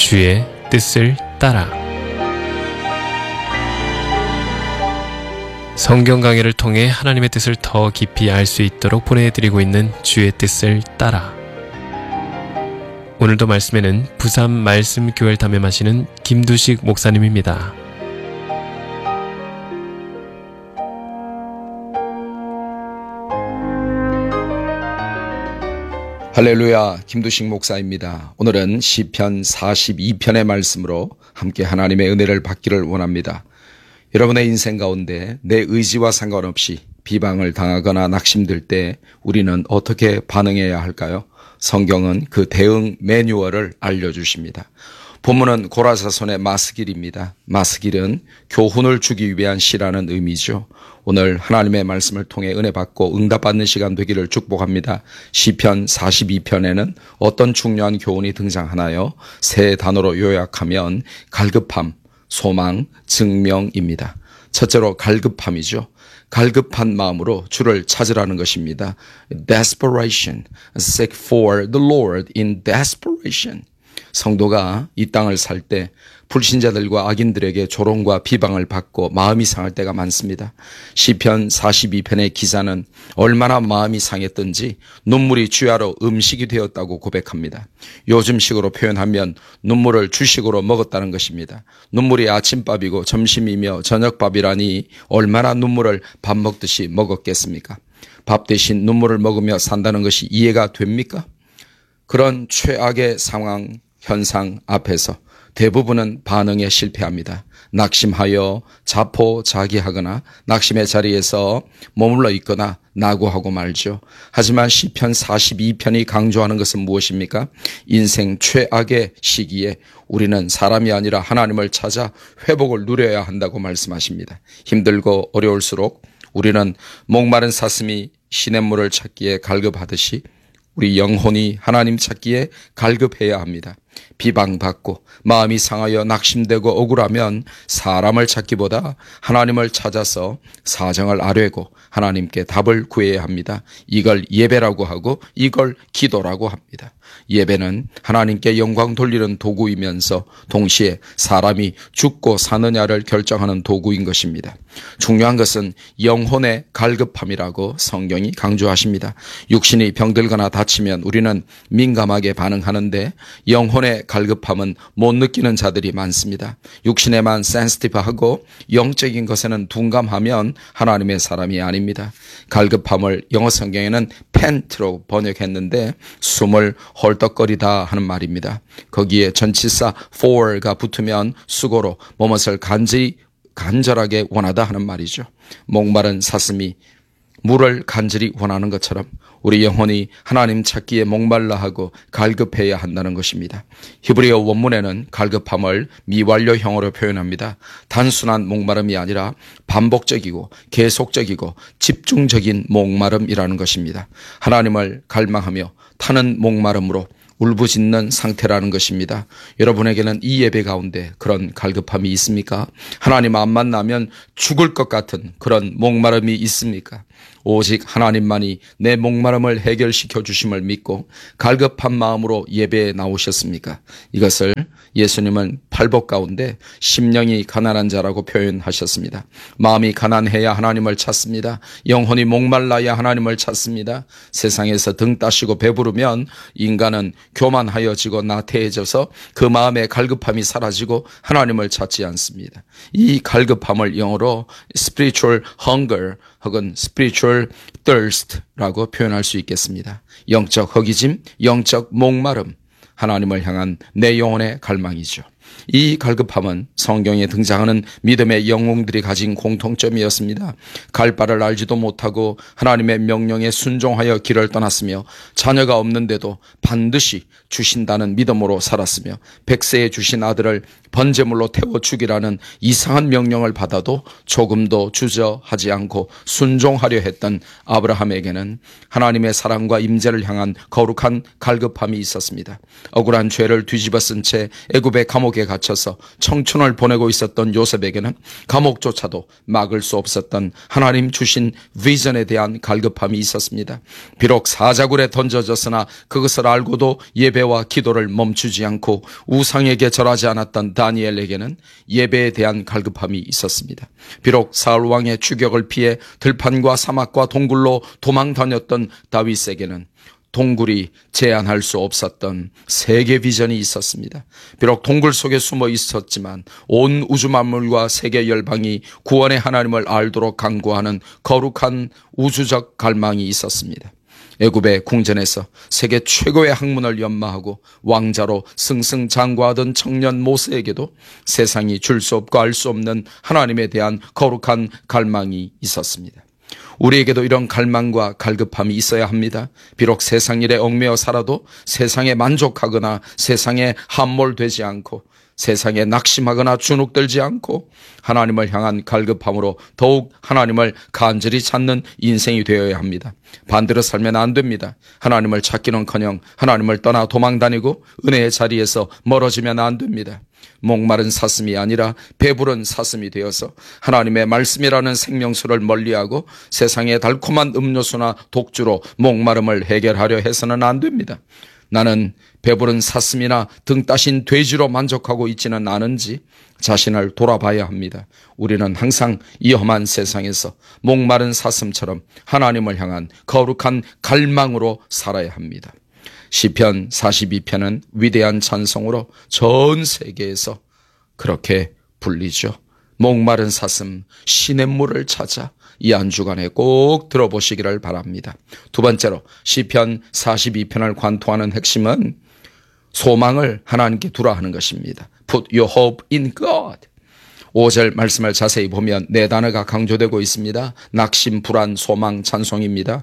주의 뜻을 따라. 성경 강해를 통해 하나님의 뜻을 더 깊이 알 수 있도록 보내드리고 있는 주의 뜻을 따라. 오늘도 말씀에는 부산 말씀교회를 담임하시는 김두식 목사님입니다. 할렐루야, 김두식 목사입니다. 오늘은 시편 42편의 말씀으로 함께 하나님의 은혜를 받기를 원합니다. 여러분의 인생 가운데 내 의지와 상관없이 비방을 당하거나 낙심될 때 우리는 어떻게 반응해야 할까요? 성경은 그 대응 매뉴얼을 알려주십니다. 본문은 고라사손의 마스길입니다. 마스길은 교훈을 주기 위한 시라는 의미죠. 오늘 하나님의 말씀을 통해 은혜 받고 응답받는 시간 되기를 축복합니다. 시편 42편에는 어떤 중요한 교훈이 등장하나요? 세 단어로 요약하면 갈급함, 소망, 증명입니다. 첫째로 갈급함이죠. 갈급한 마음으로 주를 찾으라는 것입니다. Desperation, seek for the Lord in desperation. 성도가 이 땅을 살 때 불신자들과 악인들에게 조롱과 비방을 받고 마음이 상할 때가 많습니다. 시편 42편의 기자는 얼마나 마음이 상했던지 눈물이 주야로 음식이 되었다고 고백합니다. 요즘식으로 표현하면 눈물을 주식으로 먹었다는 것입니다. 눈물이 아침밥이고 점심이며 저녁밥이라니 얼마나 눈물을 밥 먹듯이 먹었겠습니까? 밥 대신 눈물을 먹으며 산다는 것이 이해가 됩니까? 그런 최악의 상황, 현상 앞에서 대부분은 반응에 실패합니다. 낙심하여 자포자기하거나 낙심의 자리에서 머물러 있거나 낙오하고 말죠. 하지만 시편 42편이 강조하는 것은 무엇입니까? 인생 최악의 시기에 우리는 사람이 아니라 하나님을 찾아 회복을 누려야 한다고 말씀하십니다. 힘들고 어려울수록 우리는 목마른 사슴이 시냇물을 찾기에 갈급하듯이 우리 영혼이 하나님 찾기에 갈급해야 합니다. 비방받고 마음이 상하여 낙심되고 억울하면 사람을 찾기보다 하나님을 찾아서 사정을 아뢰고 하나님께 답을 구해야 합니다. 이걸 예배라고 하고 이걸 기도라고 합니다. 예배는 하나님께 영광 돌리는 도구이면서 동시에 사람이 죽고 사느냐를 결정하는 도구인 것입니다. 중요한 것은 영혼의 갈급함이라고 성경이 강조하십니다. 육신이 병들거나 다치면 우리는 민감하게 반응하는데 영혼의 갈급함은 못 느끼는 자들이 많습니다. 육신에만 센시티브하고 영적인 것에는 둔감하면 하나님의 사람이 아닙니다. 갈급함을 영어 성경에는 팬트로 번역했는데 숨을 헐떡거리다 하는 말입니다. 거기에 전치사 for가 붙으면 수고로 뭐뭇을 간절하게 원하다 하는 말이죠. 목마른 사슴이 물을 간절히 원하는 것처럼 우리 영혼이 하나님 찾기에 목말라 하고 갈급해야 한다는 것입니다. 히브리어 원문에는 갈급함을 미완료형으로 표현합니다. 단순한 목마름이 아니라 반복적이고 계속적이고 집중적인 목마름이라는 것입니다. 하나님을 갈망하며 타는 목마름으로 울부짖는 상태라는 것입니다. 여러분에게는 이 예배 가운데 그런 갈급함이 있습니까? 하나님 안 만나면 죽을 것 같은 그런 목마름이 있습니까? 오직 하나님만이 내 목마름을 해결시켜 주심을 믿고 갈급한 마음으로 예배에 나오셨습니까? 이것을 예수님은 팔복 가운데 심령이 가난한 자라고 표현하셨습니다. 마음이 가난해야 하나님을 찾습니다. 영혼이 목말라야 하나님을 찾습니다. 세상에서 등 따시고 배부르면 인간은 교만하여지고 나태해져서 그 마음의 갈급함이 사라지고 하나님을 찾지 않습니다. 이 갈급함을 영어로 spiritual hunger 혹은 spiritual thirst라고 표현할 수 있겠습니다. 영적 허기짐, 영적 목마름, 하나님을 향한 내 영혼의 갈망이죠. 이 갈급함은 성경에 등장하는 믿음의 영웅들이 가진 공통점이었습니다. 갈 바를 알지도 못하고 하나님의 명령에 순종하여 길을 떠났으며 자녀가 없는데도 반드시 주신다는 믿음으로 살았으며 백세에 주신 아들을 번제물로 태워 죽이라는 이상한 명령을 받아도 조금도 주저하지 않고 순종하려 했던 아브라함에게는 하나님의 사랑과 임재를 향한 거룩한 갈급함이 있었습니다. 억울한 죄를 뒤집어 쓴 채 애굽의 감옥에 감옥에 갇혀서 청춘을 보내고 있었던 요셉에게는 감옥조차도 막을 수 없었던 하나님 주신 비전에 대한 갈급함이 있었습니다. 비록 사자굴에 던져졌으나 그것을 알고도 예배와 기도를 멈추지 않고 우상에게 절하지 않았던 다니엘에게는 예배에 대한 갈급함이 있었습니다. 비록 사울 왕의 추격을 피해 들판과 사막과 동굴로 도망 다녔던 다윗에게는 동굴이 제한할 수 없었던 세계 비전이 있었습니다. 비록 동굴 속에 숨어 있었지만 온 우주 만물과 세계 열방이 구원의 하나님을 알도록 간구하는 거룩한 우주적 갈망이 있었습니다. 애굽의 궁전에서 세계 최고의 학문을 연마하고 왕자로 승승장구하던 청년 모세에게도 세상이 줄 수 없고 알 수 없는 하나님에 대한 거룩한 갈망이 있었습니다. 우리에게도 이런 갈망과 갈급함이 있어야 합니다. 비록 세상 일에 얽매여 살아도 세상에 만족하거나 세상에 함몰되지 않고 세상에 낙심하거나 주눅들지 않고 하나님을 향한 갈급함으로 더욱 하나님을 간절히 찾는 인생이 되어야 합니다. 반대로 살면 안 됩니다. 하나님을 찾기는커녕 하나님을 떠나 도망다니고 은혜의 자리에서 멀어지면 안 됩니다. 목마른 사슴이 아니라 배부른 사슴이 되어서 하나님의 말씀이라는 생명수를 멀리하고 세상의 달콤한 음료수나 독주로 목마름을 해결하려 해서는 안 됩니다. 나는 배부른 사슴이나 등 따신 돼지로 만족하고 있지는 않은지 자신을 돌아봐야 합니다. 우리는 항상 이 험한 세상에서 목마른 사슴처럼 하나님을 향한 거룩한 갈망으로 살아야 합니다. 시편 42편은 위대한 찬송으로 전 세계에서 그렇게 불리죠. 목마른 사슴 시냇물을 찾아 이 한 주간에 꼭 들어보시기를 바랍니다. 두 번째로 시편 42편을 관통하는 핵심은 소망을 하나님께 두라 하는 것입니다. Put your hope in God. 5절 말씀을 자세히 보면 네 단어가 강조되고 있습니다. 낙심, 불안, 소망, 찬송입니다.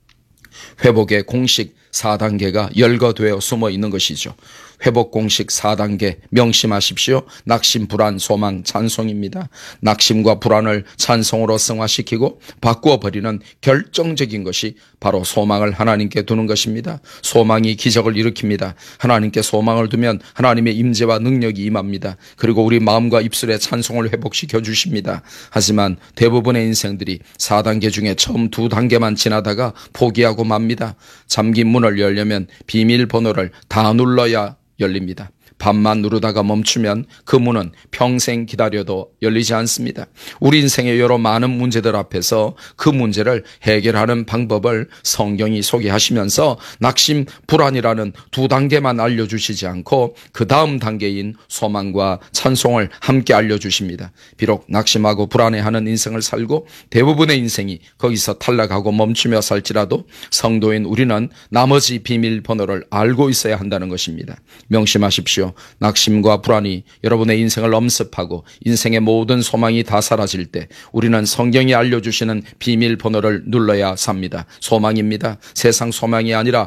회복의 공식 4단계가 열거되어 숨어 있는 것이죠. 회복 공식 4단계 명심하십시오. 낙심, 불안, 소망, 찬송입니다. 낙심과 불안을 찬송으로 승화시키고 바꾸어 버리는 결정적인 것이 바로 소망을 하나님께 두는 것입니다. 소망이 기적을 일으킵니다. 하나님께 소망을 두면 하나님의 임재와 능력이 임합니다. 그리고 우리 마음과 입술의 찬송을 회복시켜 주십니다. 하지만 대부분의 인생들이 4단계 중에 처음 2단계만 지나다가 포기하고 맙니다. 잠긴 문을 열려면 비밀번호를 다 눌러야 열립니다. 반만 누르다가 멈추면 그 문은 평생 기다려도 열리지 않습니다. 우리 인생의 여러 많은 문제들 앞에서 그 문제를 해결하는 방법을 성경이 소개하시면서 낙심, 불안이라는 2단계만 알려주시지 않고 그 다음 단계인 소망과 찬송을 함께 알려주십니다. 비록 낙심하고 불안해하는 인생을 살고 대부분의 인생이 거기서 탈락하고 멈추며 살지라도 성도인 우리는 나머지 비밀번호를 알고 있어야 한다는 것입니다. 명심하십시오. 낙심과 불안이 여러분의 인생을 엄습하고 인생의 모든 소망이 다 사라질 때 우리는 성경이 알려주시는 비밀번호를 눌러야 삽니다. 소망입니다. 세상 소망이 아니라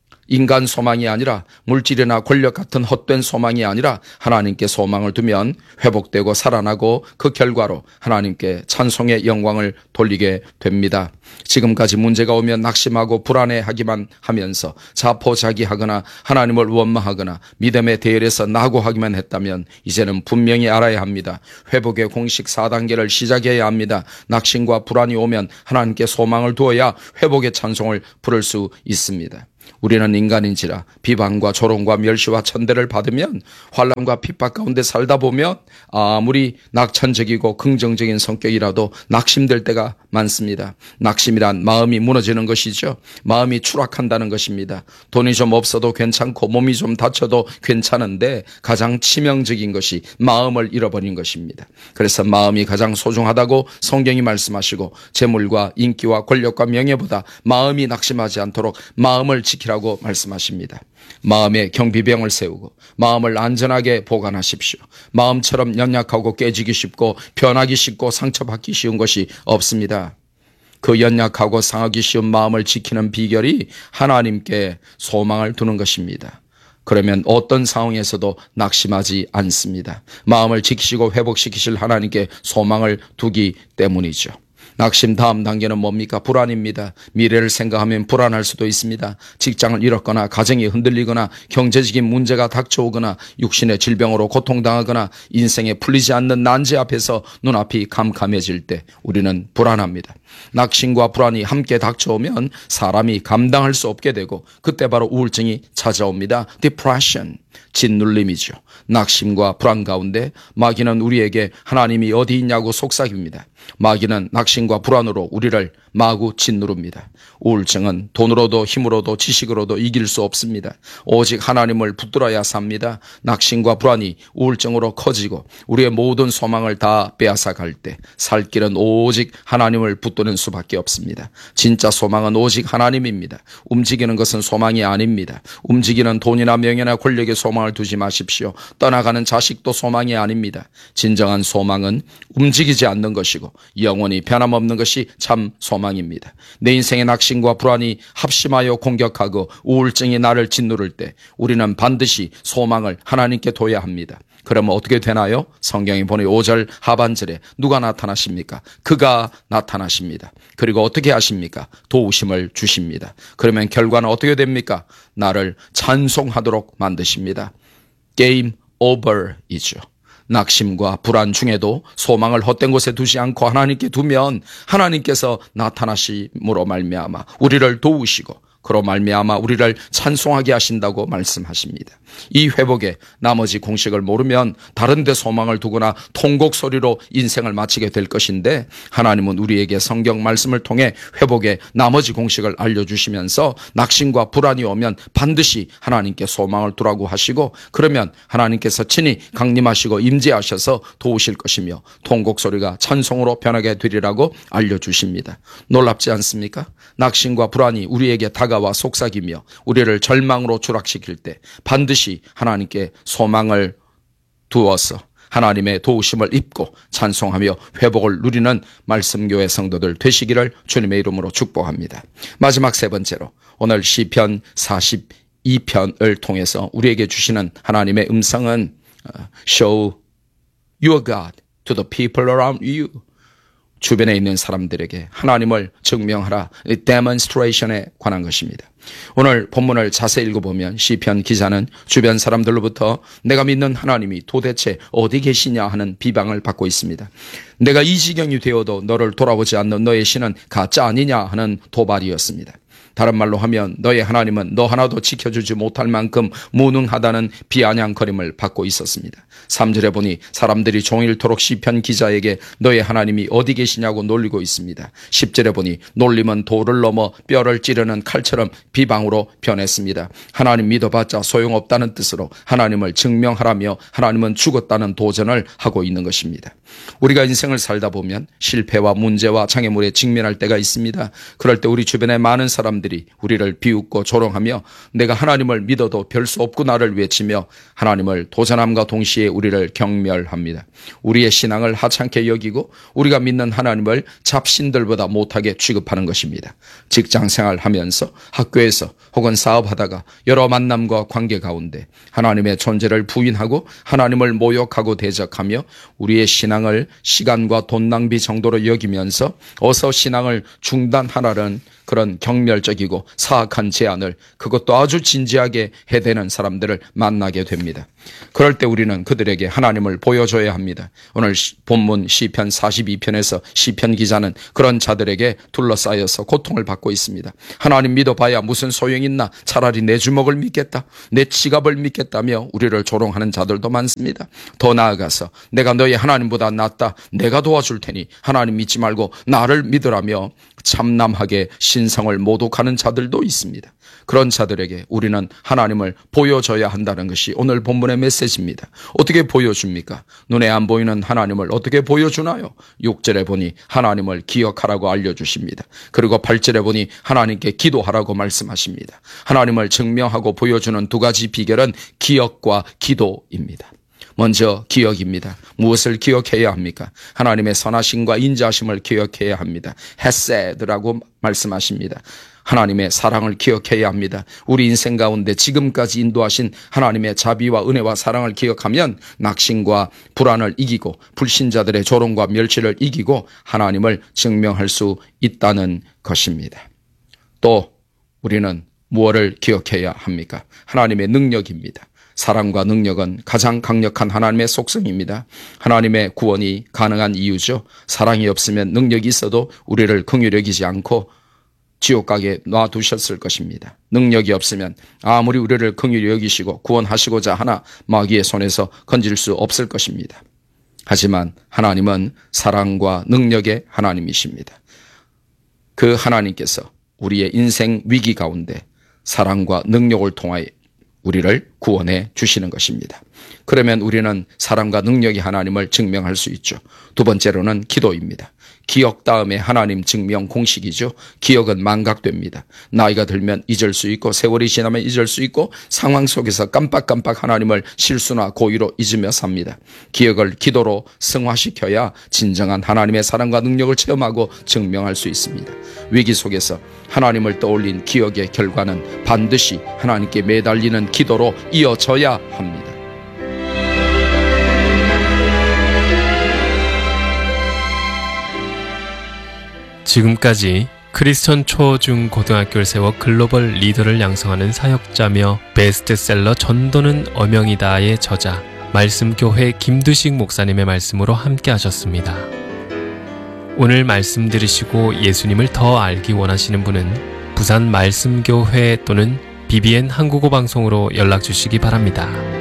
인간 소망이 아니라 물질이나 권력 같은 헛된 소망이 아니라 하나님께 소망을 두면 회복되고 살아나고 그 결과로 하나님께 찬송의 영광을 돌리게 됩니다. 지금까지 문제가 오면 낙심하고 불안해하기만 하면서 자포자기하거나 하나님을 원망하거나 믿음의 대열에서 낙오하기만 했다면 이제는 분명히 알아야 합니다. 회복의 공식 4단계를 시작해야 합니다. 낙심과 불안이 오면 하나님께 소망을 두어야 회복의 찬송을 부를 수 있습니다. 우리는 인간인지라 비방과 조롱과 멸시와 천대를 받으면 환난과 핍박 가운데 살다 보면 아무리 낙천적이고 긍정적인 성격이라도 낙심될 때가 많습니다. 낙심이란 마음이 무너지는 것이죠. 마음이 추락한다는 것입니다. 돈이 좀 없어도 괜찮고 몸이 좀 다쳐도 괜찮은데 가장 치명적인 것이 마음을 잃어버린 것입니다. 그래서 마음이 가장 소중하다고 성경이 말씀하시고 재물과 인기와 권력과 명예보다 마음이 낙심하지 않도록 마음을 지키라고 말씀하십니다. 마음에 경비병을 세우고 마음을 안전하게 보관하십시오. 마음처럼 연약하고 깨지기 쉽고 변하기 쉽고 상처받기 쉬운 것이 없습니다. 그 연약하고 상하기 쉬운 마음을 지키는 비결이 하나님께 소망을 두는 것입니다. 그러면 어떤 상황에서도 낙심하지 않습니다. 마음을 지키시고 회복시키실 하나님께 소망을 두기 때문이죠. 낙심 다음 단계는 뭡니까? 불안입니다. 미래를 생각하면 불안할 수도 있습니다. 직장을 잃었거나 가정이 흔들리거나 경제적인 문제가 닥쳐오거나 육신의 질병으로 고통당하거나 인생에 풀리지 않는 난제 앞에서 눈앞이 캄캄해질 때 우리는 불안합니다. 낙심과 불안이 함께 닥쳐오면 사람이 감당할 수 없게 되고 그때 바로 우울증이 찾아옵니다. Depression, 짓눌림이죠. 낙심과 불안 가운데 마귀는 우리에게 하나님이 어디 있냐고 속삭입니다. 마귀는 낙심과 불안으로 우리를 마구 짓누릅니다. 우울증은 돈으로도 힘으로도 지식으로도 이길 수 없습니다. 오직 하나님을 붙들어야 삽니다. 낙심과 불안이 우울증으로 커지고 우리의 모든 소망을 다 빼앗아갈 때 살 길은 오직 하나님을 붙드는 수밖에 없습니다. 진짜 소망은 오직 하나님입니다. 움직이는 것은 소망이 아닙니다. 움직이는 돈이나 명예나 권력에 소망을 두지 마십시오. 떠나가는 자식도 소망이 아닙니다. 진정한 소망은 움직이지 않는 것이고 영원히 변함없는 것이 참 소망입니다. 내 인생의 낙심과 불안이 합심하여 공격하고 우울증이 나를 짓누를 때 우리는 반드시 소망을 하나님께 둬야 합니다. 그러면 어떻게 되나요? 성경이 보니 5절 하반절에 누가 나타나십니까? 그가 나타나십니다. 그리고 어떻게 하십니까? 도우심을 주십니다. 그러면 결과는 어떻게 됩니까? 나를 찬송하도록 만드십니다. Game over이죠. 낙심과 불안 중에도 소망을 헛된 곳에 두지 않고 하나님께 두면 하나님께서 나타나심으로 말미암아 우리를 도우시고 그로 말미암아 우리를 찬송하게 하신다고 말씀하십니다. 이 회복의 나머지 공식을 모르면 다른 데 소망을 두거나 통곡 소리로 인생을 마치게 될 것인데 하나님은 우리에게 성경 말씀을 통해 회복의 나머지 공식을 알려주시면서 낙심과 불안이 오면 반드시 하나님께 소망을 두라고 하시고 그러면 하나님께서 친히 강림하시고 임재하셔서 도우실 것이며 통곡 소리가 찬송으로 변하게 되리라고 알려주십니다. 놀랍지 않습니까? 낙심과 불안이 우리에게 다가와 속삭이며 우리를 절망으로 추락시킬 때 반드시 하나님께 소망을 두어서 하나님의 도우심을 입고 찬송하며 회복을 누리는 말씀교회 성도들 되시기를 주님의 이름으로 축복합니다. 마지막 세 번째로 오늘 시편 42편을 통해서 우리에게 주시는 하나님의 음성은 Show your God to the people around you. 주변에 있는 사람들에게 하나님을 증명하라. 데몬스트레이션에 관한 것입니다. 오늘 본문을 자세히 읽어보면 시편 기자는 주변 사람들로부터 내가 믿는 하나님이 도대체 어디 계시냐 하는 비방을 받고 있습니다. 내가 이 지경이 되어도 너를 돌아보지 않는 너의 신은 가짜 아니냐 하는 도발이었습니다. 다른 말로 하면 너의 하나님은 너 하나도 지켜주지 못할 만큼 무능하다는 비아냥거림을 받고 있었습니다. 3절에 보니 사람들이 종일토록 시편 기자에게 너의 하나님이 어디 계시냐고 놀리고 있습니다. 10절에 보니 놀림은 돌을 넘어 뼈를 찌르는 칼처럼 비방으로 변했습니다. 하나님 믿어봤자 소용없다는 뜻으로 하나님을 증명하라며 하나님은 죽었다는 도전을 하고 있는 것입니다. 우리가 인생을 살다 보면 실패와 문제와 장애물에 직면할 때가 있습니다. 그럴 때 우리 주변에 많은 사람들이 우리를 비웃고 조롱하며 내가 하나님을 믿어도 별 수 없구나를 외치며 하나님을 도전함과 동시에 우리를 경멸합니다. 우리의 신앙을 하찮게 여기고 우리가 믿는 하나님을 잡신들보다 못하게 취급하는 것입니다. 직장생활 하면서 학교에서 혹은 사업하다가 여러 만남과 관계 가운데 하나님의 존재를 부인하고 하나님을 모욕하고 대적하며 우리의 신앙을 시간과 돈 낭비 정도로 여기면서 어서 신앙을 중단하라는 그런 경멸적이고 사악한 제안을 그것도 아주 진지하게 해대는 사람들을 만나게 됩니다. 그럴 때 우리는 그들에게 하나님을 보여줘야 합니다. 오늘 본문 시편 42편에서 시편 기자는 그런 자들에게 둘러싸여서 고통을 받고 있습니다. 하나님 믿어봐야 무슨 소용이 있나? 차라리 내 주먹을 믿겠다. 내 지갑을 믿겠다며 우리를 조롱하는 자들도 많습니다. 더 나아가서 내가 너희 하나님보다 낫다. 내가 도와줄 테니 하나님 믿지 말고 나를 믿으라며 참남하게 신성을 모독하는 자들도 있습니다. 그런 자들에게 우리는 하나님을 보여줘야 한다는 것이 오늘 본문의 메시지입니다. 어떻게 보여줍니까? 눈에 안 보이는 하나님을 어떻게 보여주나요? 6절에 보니 하나님을 기억하라고 알려주십니다. 그리고 8절에 보니 하나님께 기도하라고 말씀하십니다. 하나님을 증명하고 보여주는 두 가지 비결은 기억과 기도입니다. 먼저 기억입니다. 무엇을 기억해야 합니까? 하나님의 선하심과 인자하심을 기억해야 합니다. 헤세드라고 말씀하십니다. 하나님의 사랑을 기억해야 합니다. 우리 인생 가운데 지금까지 인도하신 하나님의 자비와 은혜와 사랑을 기억하면 낙심과 불안을 이기고 불신자들의 조롱과 멸시를 이기고 하나님을 증명할 수 있다는 것입니다. 또 우리는 무엇을 기억해야 합니까? 하나님의 능력입니다. 사랑과 능력은 가장 강력한 하나님의 속성입니다. 하나님의 구원이 가능한 이유죠. 사랑이 없으면 능력이 있어도 우리를 긍휼히 여기지 않고 지옥 가게 놔두셨을 것입니다. 능력이 없으면 아무리 우리를 긍휼히 여기시고 구원하시고자 하나 마귀의 손에서 건질 수 없을 것입니다. 하지만 하나님은 사랑과 능력의 하나님이십니다. 그 하나님께서 우리의 인생 위기 가운데 사랑과 능력을 통하여 우리를 구원해 주시는 것입니다. 그러면 우리는 사랑과 능력의 하나님을 증명할 수 있죠. 두 번째로는 기도입니다. 기억 다음에 하나님 증명 공식이죠. 기억은 망각됩니다. 나이가 들면 잊을 수 있고 세월이 지나면 잊을 수 있고 상황 속에서 깜빡깜빡 하나님을 실수나 고의로 잊으며 삽니다. 기억을 기도로 승화시켜야 진정한 하나님의 사랑과 능력을 체험하고 증명할 수 있습니다. 위기 속에서 하나님을 떠올린 기억의 결과는 반드시 하나님께 매달리는 기도로 이어져야 합니다. 지금까지 크리스천 초, 중, 고등학교를 세워 글로벌 리더를 양성하는 사역자며 베스트셀러 전도는 어명이다의 저자 말씀교회 김두식 목사님의 말씀으로 함께 하셨습니다. 오늘 말씀 들으시고 예수님을 더 알기 원하시는 분은 부산 말씀교회 또는 BBN 한국어 방송으로 연락 주시기 바랍니다.